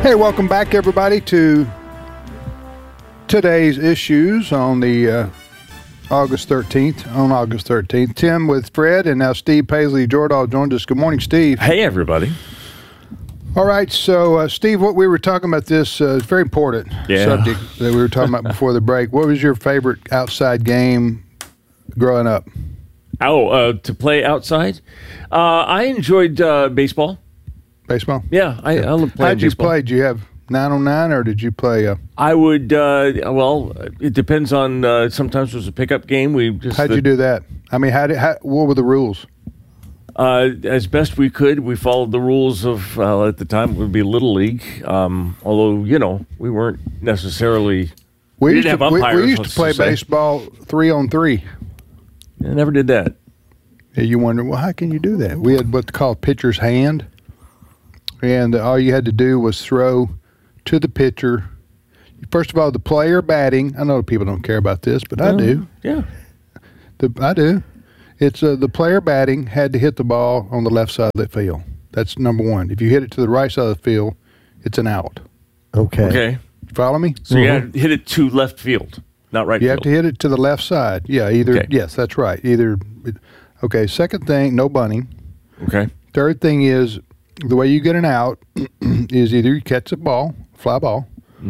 Hey, welcome back, everybody, to today's issues on the August 13th. Tim with Fred, and now Steve Paisley Jordahl joined us. Good morning, Steve. Hey, everybody. All right, so Steve, what we were talking about this very important subject that we were talking about before the break. What was your favorite outside game growing up? To play outside? I enjoyed baseball. Baseball? Yeah, I love playing How'd you baseball. play? Did you have 9-on-9, or did you play? I would, it depends on, sometimes it was a pickup game. How'd you do that? I mean, what were the rules? As best we could, we followed the rules of, at the time, it would be Little League. Although, we weren't necessarily, we didn't have umpires. We used to play baseball 3-on-3. I never did that. Yeah, you wonder, well, how can you do that? We had what's called pitcher's hand. And all you had to do was throw to the pitcher. First of all, the player batting. I know people don't care about this, but I do. Yeah. I do. It's the player batting had to hit the ball on the left side of the field. That's number one. If you hit it to the right side of the field, it's an out. Okay. Follow me? So you had to hit it to left field, not right field. You have to hit it to the left side. Yeah, yes, that's right. Okay, second thing, no bunting. Okay. Third thing is, the way you get an out is either you catch the ball, fly ball,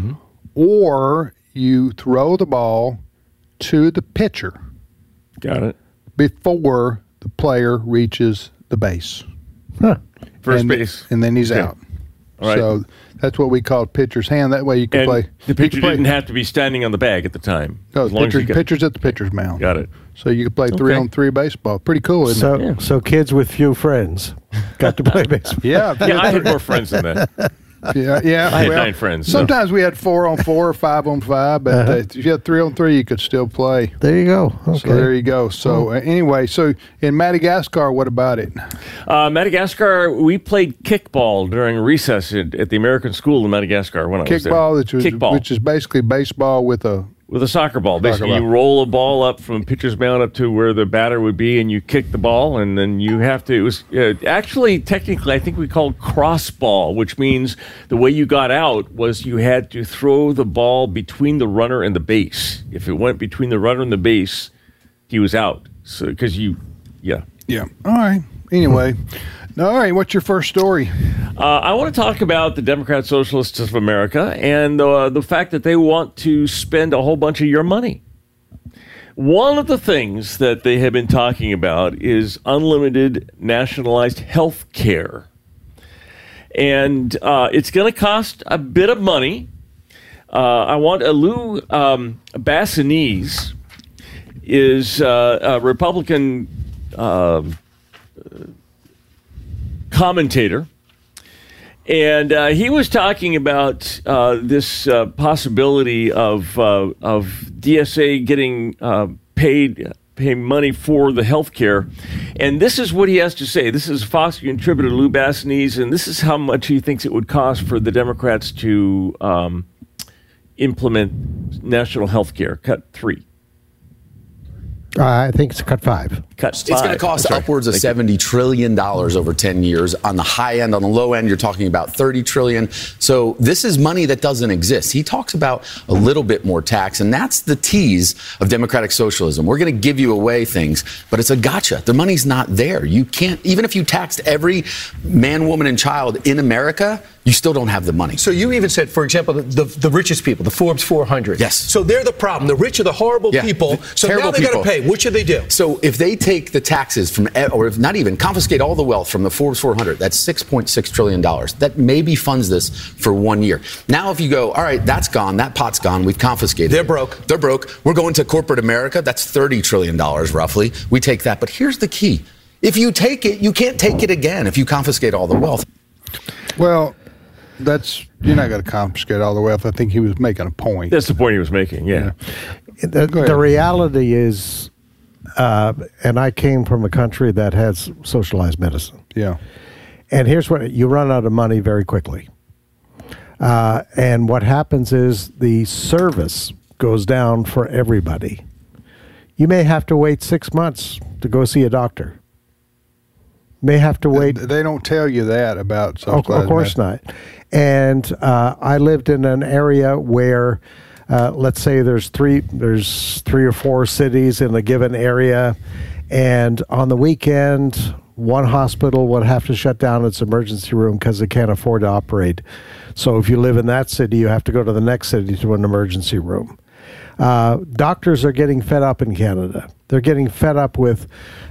or you throw the ball to the pitcher. Got it. Before the player reaches the base. First base. And then he's out. All right. So that's what we call pitcher's hand. That way you can play. The pitcher didn't have to be standing on the bag at the time. No, pitcher's at the pitcher's mound. Got it. So you could play 3-on-3 baseball. Pretty cool, isn't it? So kids with few friends got to play baseball. Yeah. Yeah, I had more friends than that. Yeah. I had 9 friends. Sometimes we had 4-on-4 or 5-on-5, but if you had 3-on-3, you could still play. There you go. Okay. So there you go. So anyway, so in Madagascar, what about it? Madagascar, we played kickball during recess at the American School in Madagascar when I was there. Kickball, which is basically baseball with a soccer ball. Basically, you roll a ball up from pitcher's mound up to where the batter would be, and you kick the ball, and then you have to. It was actually, technically, I think we called cross ball, which means the way you got out was you had to throw the ball between the runner and the base. If it went between the runner and the base, he was out. So because Yeah. All right. Anyway. All right, what's your first story? I want to talk about the Democrat Socialists of America and the fact that they want to spend a whole bunch of your money. One of the things that they have been talking about is unlimited nationalized health care. And it's going to cost a bit of money. I want Lou Bassanese is a Republican commentator, and he was talking about this possibility of DSA getting pay money for the health care, and this is what he has to say. This is Fox contributor Lou Bassanese, and this is how much he thinks it would cost for the Democrats to implement national health care. Cut 3. I think it's cut 5. It's going to cost upwards of $70 trillion over 10 years. On the high end, on the low end, you're talking about $30 trillion. So this is money that doesn't exist. He talks about a little bit more tax, and that's the tease of democratic socialism. We're going to give you away things, but it's a gotcha. The money's not there. You can't, even if you taxed every man, woman, and child in America, you still don't have the money. So you even said, for example, the richest people, the Forbes 400. Yes. So they're the problem. The rich are the horrible people. So now they got to pay. What should they do? So if they take the taxes from, or if not even, confiscate all the wealth from the Forbes 400, that's $6.6 trillion. That maybe funds this for 1 year. Now if you go, all right, that's gone, that pot's gone, we've confiscated. They're broke. They're broke. We're going to corporate America. That's $30 trillion roughly. We take that. But here's the key. If you take it, you can't take it again if you confiscate all the wealth. Well, you're not going to confiscate all the wealth. I think he was making a point. That's the point he was making, yeah. The reality is, and I came from a country that has socialized medicine. Yeah. And here's what, you run out of money very quickly. And what happens is the service goes down for everybody. You may have to wait 6 months to go see a doctor. may have to wait. They don't tell you that about socialized Of course not. And I lived in an area where, let's say there's three or four cities in a given area, and on the weekend, one hospital would have to shut down its emergency room because they can't afford to operate. So if you live in that city, you have to go to the next city to an emergency room. Doctors are getting fed up in Canada. They're getting fed up with,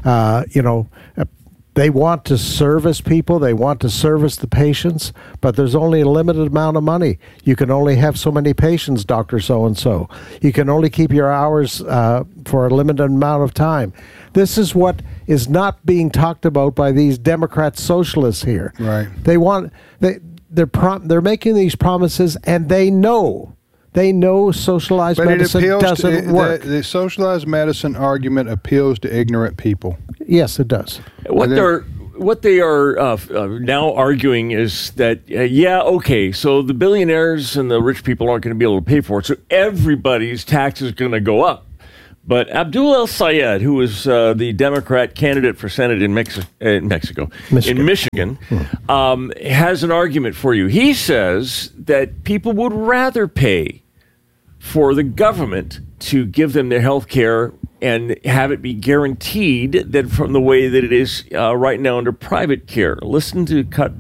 they want to service people. They want to service the patients, but there's only a limited amount of money. You can only have so many patients, Dr. So-and-so. You can only keep your hours for a limited amount of time. This is what is not being talked about by these Democrat socialists here. Right. They're making these promises, and they know socialized medicine doesn't work. The socialized medicine argument appeals to ignorant people. Yes, it does. What they are now arguing is that, so the billionaires and the rich people aren't going to be able to pay for it, so everybody's tax is going to go up. But Abdul El-Sayed, who is the Democrat candidate for Senate in Michigan, has an argument for you. He says that people would rather pay for the government to give them their health care and have it be guaranteed than from the way that it is right now under private care. Listen to cut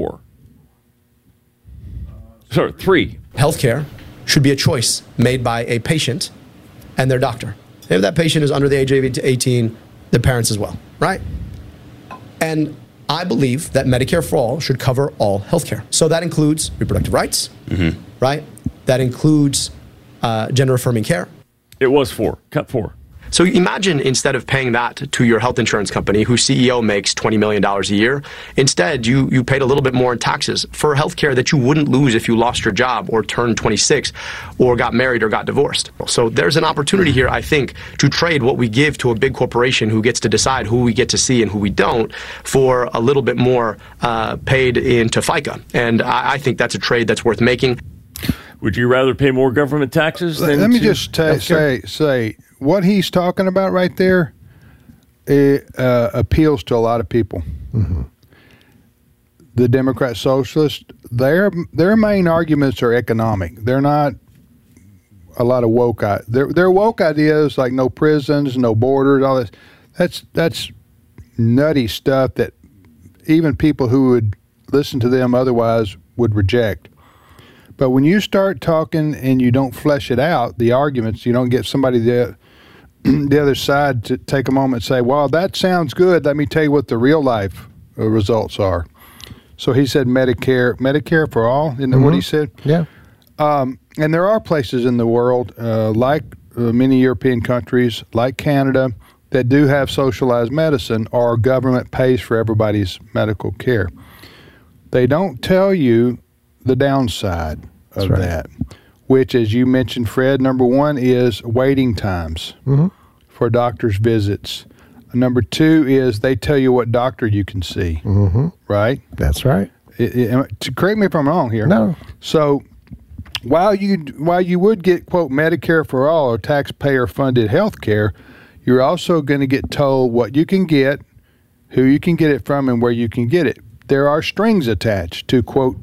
3. Healthcare should be a choice made by a patient and their doctor. If that patient is under the age of 18, the parents as well, right? And I believe that Medicare for All should cover all healthcare. So that includes reproductive rights, right? That includes gender-affirming care. It was 4. Cut 4. So imagine instead of paying that to your health insurance company whose CEO makes $20 million a year, instead you paid a little bit more in taxes for healthcare that you wouldn't lose if you lost your job or turned 26 or got married or got divorced. So there's an opportunity here, I think, to trade what we give to a big corporation who gets to decide who we get to see and who we don't for a little bit more paid into FICA. And I think that's a trade that's worth making. Would you rather pay more government taxes than Let me just say what he's talking about right there appeals to a lot of people. Mm-hmm. The Democrat Socialists, their main arguments are economic. They're not a lot of woke. Their woke ideas like no prisons, no borders, all this. That's nutty stuff that even people who would listen to them otherwise would reject. But when you start talking and you don't flesh it out, the arguments, you don't get somebody the other side to take a moment and say, well, that sounds good. Let me tell you what the real life results are. So he said Medicare for all. Isn't that what he said? Yeah. And there are places in the world, like many European countries, like Canada, that do have socialized medicine or government pays for everybody's medical care. They don't tell you the downside of that, which, as you mentioned, Fred, number one is waiting times for doctor's visits. Number two is they tell you what doctor you can see, right? That's right. Correct me if I'm wrong here. No. So while you would get, quote, Medicare for all or taxpayer-funded health care, you're also going to get told what you can get, who you can get it from, and where you can get it. There are strings attached to, quote,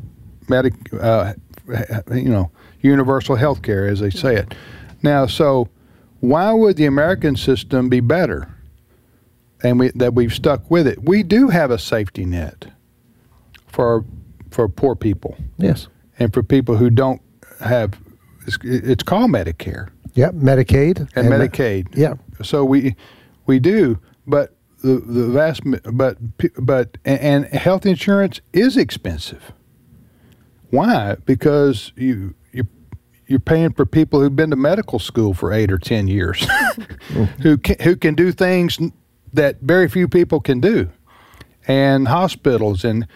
universal health care, as they say it. Now, so why would the American system be better? And that we've stuck with it. We do have a safety net for poor people. Yes. And for people who don't have, it's called Medicare. Yep, Medicaid. And Medicaid. Yeah. So we do, but the vast, and health insurance is expensive. Why? Because you're paying for people who've been to medical school for 8 or 10 years, who can do things that very few people can do, and hospitals and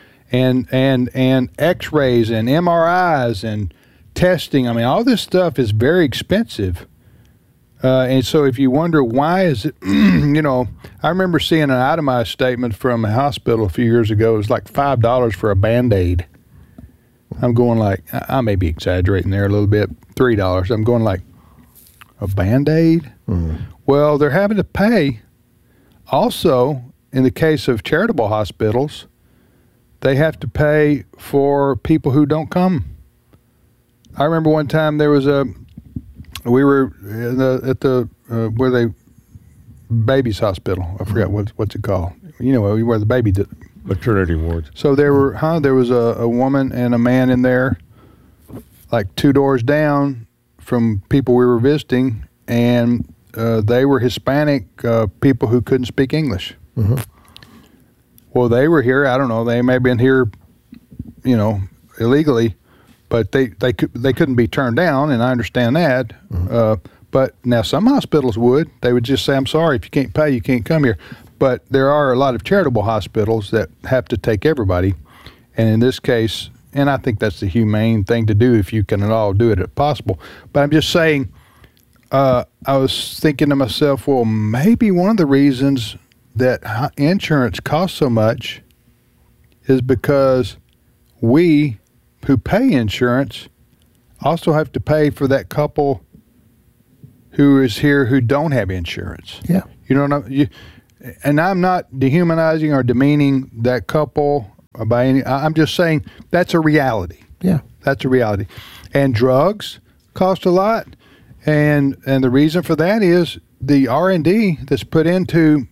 X-rays and MRIs and testing. I mean, all this stuff is very expensive. And so if you wonder why is it, I remember seeing an itemized statement from a hospital a few years ago. It was like $5 for a Band-Aid. I'm going like, I may be exaggerating there a little bit, $3. I'm going like, a Band-Aid? Well, they're having to pay also in the case of charitable hospitals, they have to pay for people who don't come. I remember one time we were at the where they babies hospital. I forgot what's it called. You know, where the baby did. Maternity wards. So there was a woman and a man in there, like 2 doors down from people we were visiting, and they were Hispanic people who couldn't speak English. Mm-hmm. Well, they were here. I don't know. They may have been here, illegally, but they couldn't be turned down, and I understand that. Mm-hmm. But now some hospitals would. They would just say, "I'm sorry, if you can't pay, you can't come here." But there are a lot of charitable hospitals that have to take everybody, and in this case, and I think that's the humane thing to do if you can at all do it if possible. But I'm just saying, I was thinking to myself, well, maybe one of the reasons that insurance costs so much is because we who pay insurance also have to pay for that couple who is here who don't have insurance. Yeah. You know what and I'm not dehumanizing or demeaning that couple by any. I'm just saying that's a reality. Yeah, that's a reality. And drugs cost a lot, and the reason for that is the R&D that's put into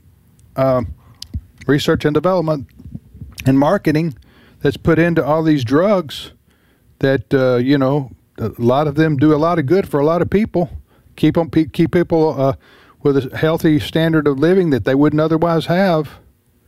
research and development and marketing that's put into all these drugs. That a lot of them do a lot of good for a lot of people. Keep people with a healthy standard of living that they wouldn't otherwise have,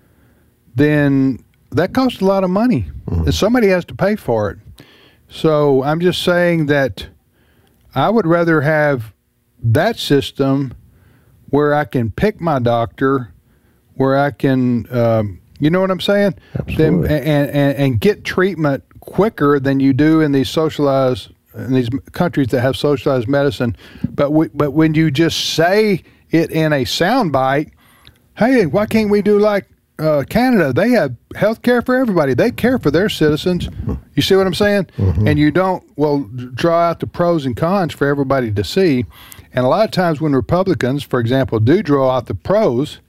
then that costs a lot of money. Mm-hmm. And somebody has to pay for it. So I'm just saying that I would rather have that system where I can pick my doctor, where I can, you know what I'm saying? Absolutely. And get treatment quicker than you do in these countries that have socialized medicine. But when you just say it in a soundbite, hey, why can't we do like Canada? They have health care for everybody. They care for their citizens. You see what I'm saying? Mm-hmm. And you don't, draw out the pros and cons for everybody to see. And a lot of times when Republicans, for example, do draw out the pros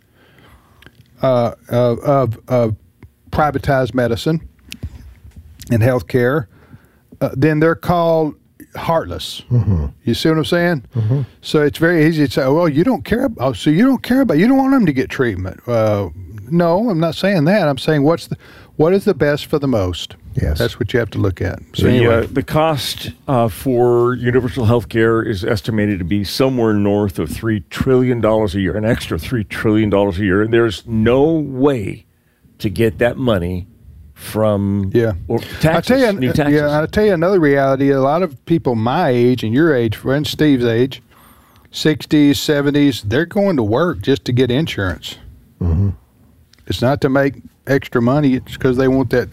of privatized medicine and health care, then they're called heartless. Mm-hmm. You see what I'm saying? Mm-hmm. So it's very easy to say, well, you don't care about, you don't want them to get treatment. No, I'm not saying that. I'm saying what is the best for the most? Yes. That's what you have to look at. So the cost for universal health care is estimated to be somewhere north of $3 trillion a year, an extra $3 trillion a year. And there's no way to get that money from taxes, new taxes. Yeah, I'll tell you another reality. A lot of people my age and your age, and Steve's age, 60s, 70s, they're going to work just to get insurance. Mm-hmm. It's not to make extra money. It's because they want that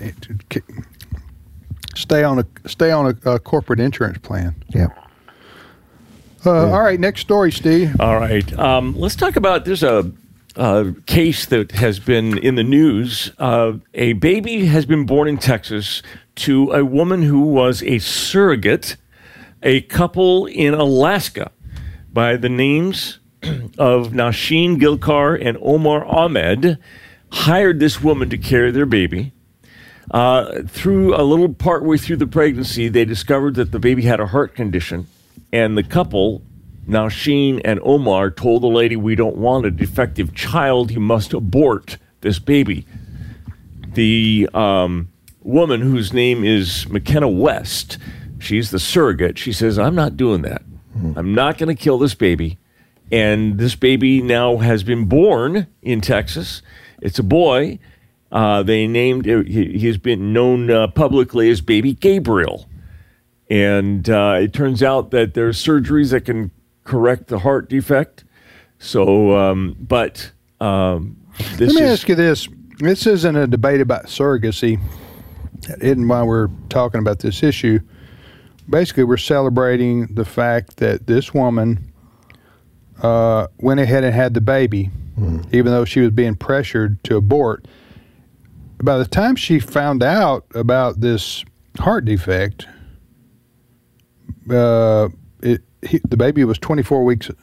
stay on a corporate insurance plan. Yeah. All right, next story, Steve. All right, let's talk about. There's a case that has been in the news. A baby has been born in Texas to a woman who was a surrogate, a couple in Alaska by the names of Nasheen Gilkar and Omar Ahmed, hired this woman to carry their baby. Through a little partway through the pregnancy, they discovered that the baby had a heart condition, and the couple, Nasheen and Omar, told the lady, "We don't want a defective child. You must abort this baby." The woman, whose name is McKenna West, she's the surrogate. She says, "I'm not doing that. I'm not going to kill this baby." And this baby now has been born in Texas. It's a boy. They named he's been known publicly as Baby Gabriel. And it turns out that there's surgeries that can correct the heart defect. So, let me ask you this. This isn't a debate about surrogacy. That isn't why we're talking about this issue. Basically, we're celebrating the fact that this woman went ahead and had the baby, even though she was being pressured to abort. By the time she found out about this heart defect, the baby was 24 weeks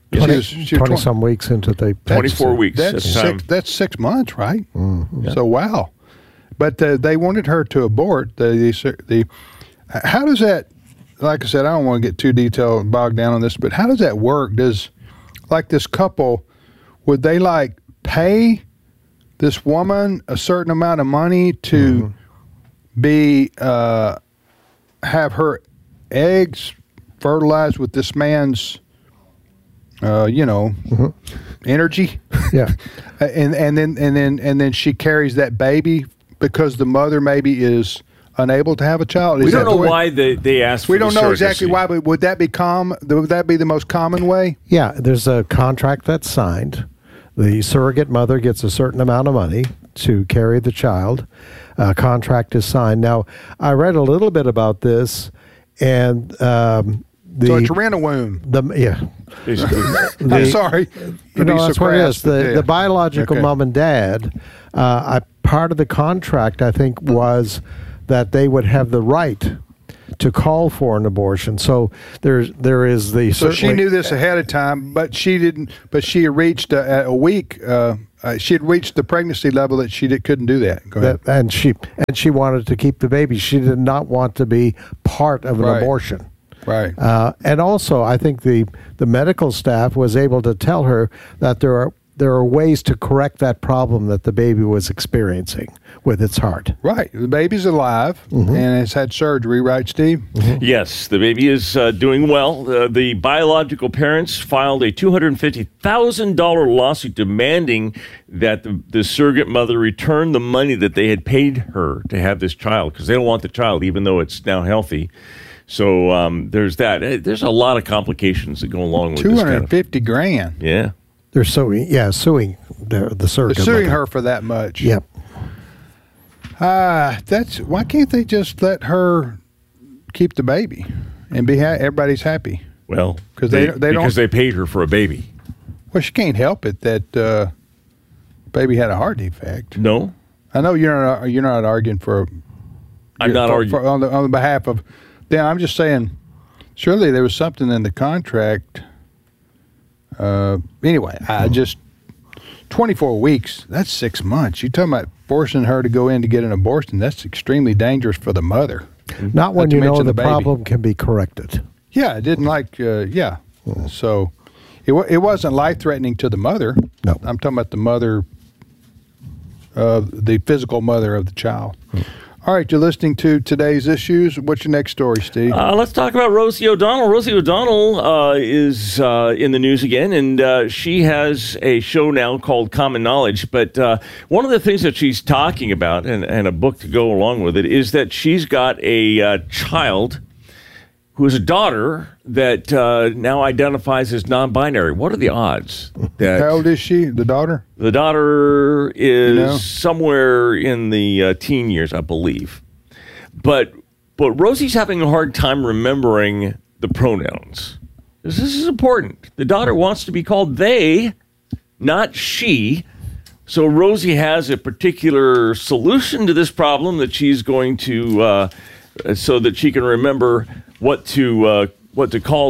20 some weeks into the 24 weeks. That's 6 months, right? Mm-hmm. Yeah. So wow. But they wanted her to abort. How does that? Like I said, I don't want to get too detailed, bogged down on this, but how does that work? Does like this couple, would they like pay this woman a certain amount of money to be have her eggs fertilized with this man's energy? Yeah. and then she carries that baby because the mother maybe is unable to have a child. We don't know why they asked for We don't know surrogacy. exactly why, but would that be the most common way? Yeah, there's a contract that's signed. The surrogate mother gets a certain amount of money to carry the child. A contract is signed. Now, I read a little bit about this, and so it's a rent-a-womb. Basically. I'm sorry. That's what it is. The biological mom and dad, part of the contract, I think, was that they would have the right to call for an abortion. So there is the. So she knew this ahead of time, but she didn't. But she had reached a week. She had reached the pregnancy level that she couldn't do that. Go ahead. And she wanted to keep the baby. She did not want to be part of an abortion. Right. And also, I think the medical staff was able to tell her that there are ways to correct that problem that the baby was experiencing with its heart. Right. The baby's alive and has had surgery, right, Steve? Mm-hmm. Yes, the baby is doing well. The biological parents filed a $250,000 lawsuit demanding that the surrogate mother return the money that they had paid her to have this child, because they don't want the child, even though it's now healthy. So there's that. There's a lot of complications that go along with this. $250,000. Yeah. They're suing the surrogate. They're suing mother. her for that much. Yep. Why can't they just let her keep the baby and be everybody's happy? Well, because they paid her for a baby. Well, she can't help it that baby had a heart defect. No, I know you're not arguing for. I'm not arguing on the behalf of. Yeah, I'm just saying. Surely there was something in the contract. Anyway, I just 24 weeks. That's 6 months. You talking about forcing her to go in to get an abortion? That's extremely dangerous for the mother. Not when you know the problem can be corrected. Yeah, it didn't So it wasn't life threatening to the mother. No, I'm talking about the mother, the physical mother of the child. All right, you're listening to Today's Issues. What's your next story, Steve? Let's talk about Rosie O'Donnell. Rosie O'Donnell is in the news again, and she has a show now called Common Knowledge. But one of the things that she's talking about, and a book to go along with it, is that she's got a child who is a daughter that now identifies as non-binary. What are the odds? How old is she, the daughter? The daughter is somewhere in the teen years, I believe. But Rosie's having a hard time remembering the pronouns. This is important. The daughter wants to be called they, not she. So Rosie has a particular solution to this problem that she's going to, so that she can remember what to call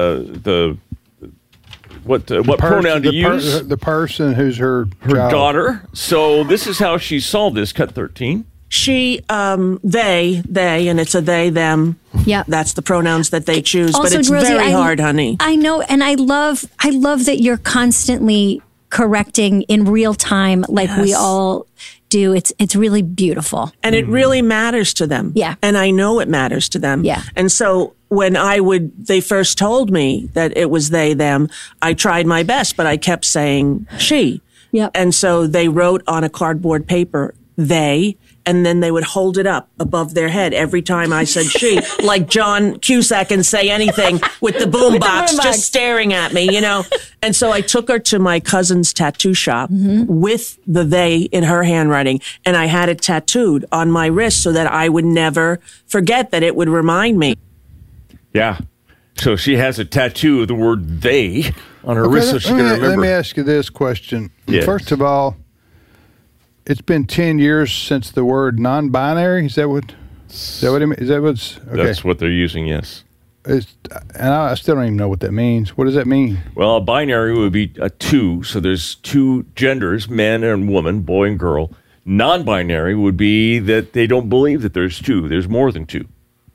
what pronoun to use. The person who's her daughter. So this is how she solved this. Cut 13. She, they, and it's a they, them. Yeah, that's the pronouns that they choose. Also, but it's Rosie, very hard, honey. I know, and I love that you're constantly correcting in real time, like we all do. It's really beautiful, and it really matters to them. Yeah, and I know it matters to them. Yeah, and so when they first told me that it was they, them, I tried my best, but I kept saying she. Yeah, and so they wrote on a cardboard paper they. And then they would hold it up above their head every time I said she, like John Cusack and Say Anything with the boombox just staring at me, you know. And so I took her to my cousin's tattoo shop with the they in her handwriting, and I had it tattooed on my wrist so that I would never forget, that it would remind me. Yeah. So she has a tattoo of the word they on her wrist so she can remember. Let me ask you this question. Yes. First of all, it's been 10 years since the word non-binary. Is that what it means? Is that what's okay? That's what they're using, yes. I still don't even know what that means. What does that mean? Well, a binary would be a two. So there's two genders, man and woman, boy and girl. Non-binary would be that they don't believe that there's two. There's more than two.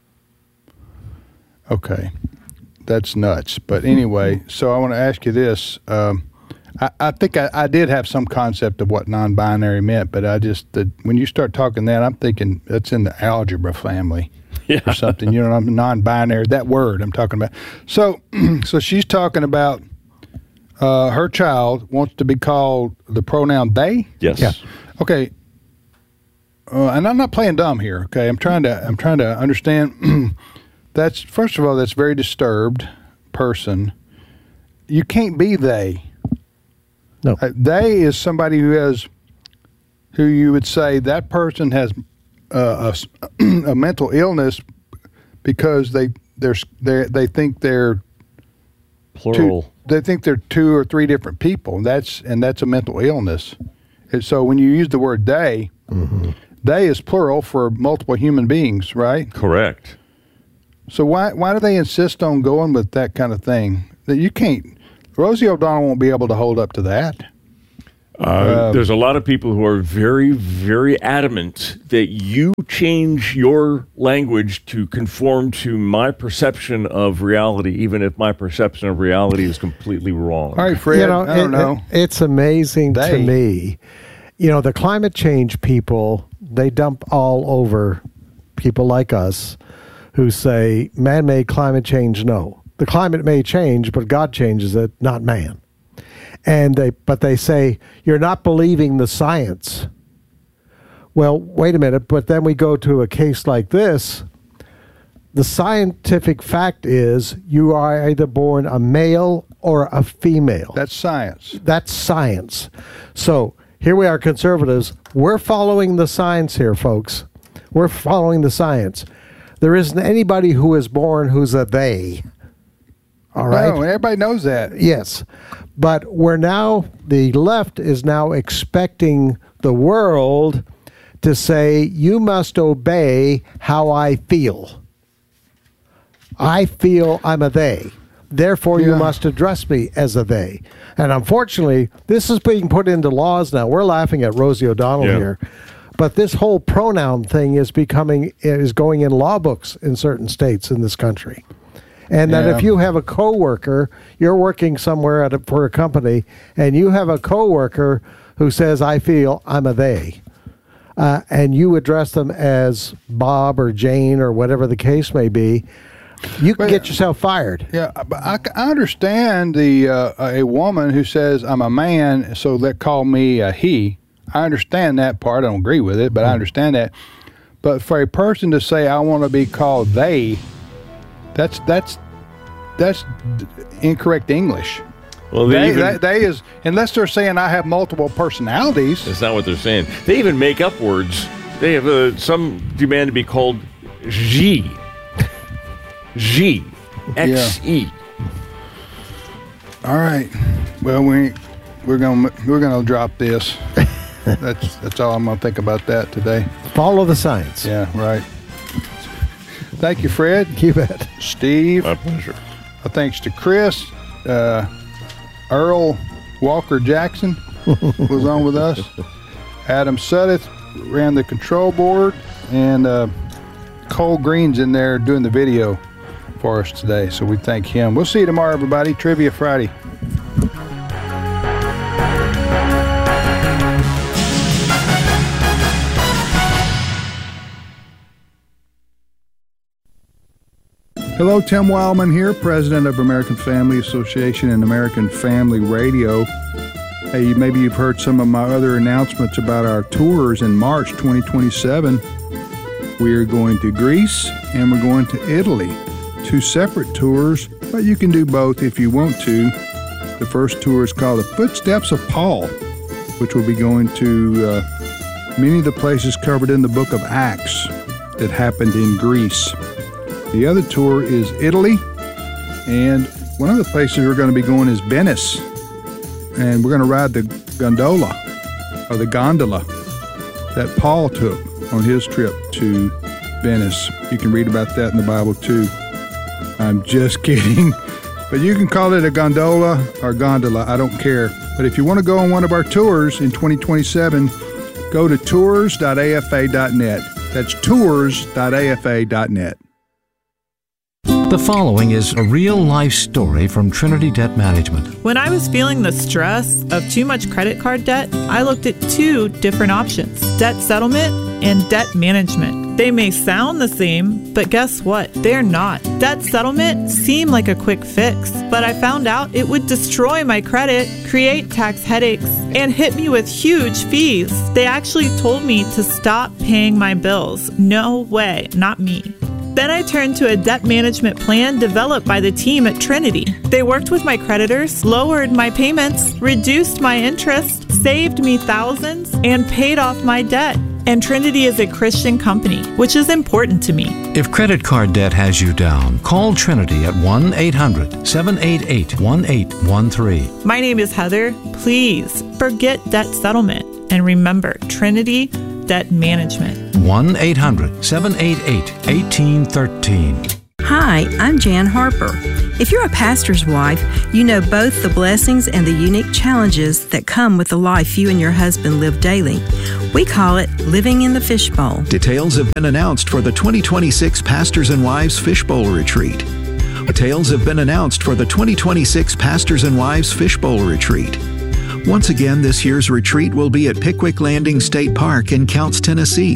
Okay. That's nuts. But anyway, so I want to ask you this. I think I did have some concept of what non-binary meant, but when you start talking that, I'm thinking that's in the algebra family or something. You know, non-binary, that word I'm talking about. So she's talking about her child wants to be called the pronoun they? Yes. Yeah. Okay. And I'm not playing dumb here, okay? I'm trying to understand. That's, first of all, that's very disturbed person. You can't be they. No. They is somebody who you would say that person has a mental illness because they think they're plural. They think they're two or three different people. That's a mental illness. And so when you use the word they, they is plural for multiple human beings, right? Correct. So why do they insist on going with that kind of thing? That you can't. Rosie O'Donnell won't be able to hold up to that. There's a lot of people who are very, very adamant that you change your language to conform to my perception of reality, even if my perception of reality is completely wrong. All right, Fred, I don't know. It's amazing to me. You know, the climate change people, they dump all over people like us who say man-made climate change, no. The climate may change, but God changes it, not man. But they say, you're not believing the science. Well, wait a minute, but then we go to a case like this. The scientific fact is you are either born a male or a female. That's science. That's science. So here we are, conservatives. We're following the science here, folks. We're following the science. There isn't anybody who is born who's a they. All right. No, everybody knows that. Yes. But the left is now expecting the world to say, you must obey how I feel. I feel I'm a they. Therefore, you must address me as a they. And unfortunately, this is being put into laws now. We're laughing at Rosie O'Donnell here. But this whole pronoun thing is going in law books in certain states in this country. And that if you have a coworker, you're working somewhere for a company, and you have a coworker who says, I feel I'm a they, and you address them as Bob or Jane or whatever the case may be, you can get yourself fired. Yeah, but I understand a woman who says, I'm a man, so they call me a he. I understand that part. I don't agree with it, but I understand that. But for a person to say, I want to be called they, that's incorrect English. Well, they is, unless they're saying I have multiple personalities. That's not what they're saying. They even make up words. They have some demand to be called G. G. X-E. Yeah. All right. Well, we're gonna drop this. That's all I'm gonna think about that today. Follow the science. Yeah, right. Thank you, Fred. You bet. Steve. My pleasure. Thanks to Chris. Earl Walker Jackson was on with us. Adam Suddeth ran the control board, and Cole Green's in there doing the video for us today. So we thank him. We'll see you tomorrow, everybody. Trivia Friday. Hello, Tim Wildman here, president of American Family Association and American Family Radio. Hey, maybe you've heard some of my other announcements about our tours in March 2027. We are going to Greece and we're going to Italy. 2 separate tours, but you can do both if you want to. The first tour is called The Footsteps of Paul, which will be going to many of the places covered in the book of Acts that happened in Greece. The other tour is Italy, and one of the places we're going to be going is Venice, and we're going to ride the gondola that Paul took on his trip to Venice. You can read about that in the Bible too. I'm just kidding. But you can call it a gondola or gondola. I don't care. But if you want to go on one of our tours in 2027, go to tours.afa.net. That's tours.afa.net. The following is a real-life story from Trinity Debt Management. When I was feeling the stress of too much credit card debt, I looked at two different options: debt settlement and debt management. They may sound the same, but guess what? They're not. Debt settlement seemed like a quick fix, but I found out it would destroy my credit, create tax headaches, and hit me with huge fees. They actually told me to stop paying my bills. No way, not me. Then I turned to a debt management plan developed by the team at Trinity. They worked with my creditors, lowered my payments, reduced my interest, saved me thousands, and paid off my debt. And Trinity is a Christian company, which is important to me. If credit card debt has you down, call Trinity at 1-800-788-1813. My name is Heather. Please forget debt settlement and remember Trinity Debt Management. 1-800-788-1813. Hi, I'm Jan Harper. If you're a pastor's wife, you know both the blessings and the unique challenges that come with the life you and your husband live daily. We call it living in the fishbowl. Details have been announced for the 2026 Pastors and Wives Fishbowl Retreat. Details have been announced for the 2026 Pastors and Wives Fishbowl Retreat. Once again, this year's retreat will be at Pickwick Landing State Park in Counce, Tennessee.